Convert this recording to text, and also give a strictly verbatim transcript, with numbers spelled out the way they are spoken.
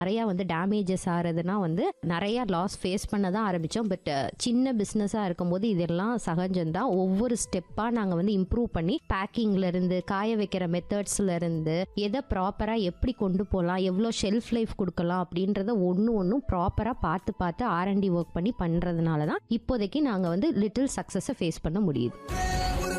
நிறையா வந்து டேமேஜஸ் ஆகிறதுனா வந்து நிறையா லாஸ் ஃபேஸ் பண்ண தான் ஆரம்பித்தோம். பட் சின்ன பிஸ்னஸாக இருக்கும்போது இதெல்லாம் சகஜம்தான். ஒவ்வொரு ஸ்டெப்பாக நாங்கள் வந்து இம்ப்ரூவ் பண்ணி பேக்கிங்லேருந்து காய வைக்கிற மெத்தட்ஸ்லேருந்து எதை ப்ராப்பராக எப்படி கொண்டு போகலாம், எவ்வளோ ஷெல்ஃப் லைஃப் கொடுக்கலாம் அப்படின்றத ஒன்று ஒன்றும் ப்ராப்பராக பார்த்து பார்த்து ஆர்என்டி ஒர்க் பண்ணி பண்ணுறதுனால தான் இப்போதைக்கு நாங்கள் வந்து லிட்டில் சக்ஸஸை ஃபேஸ் பண்ண முடியுது.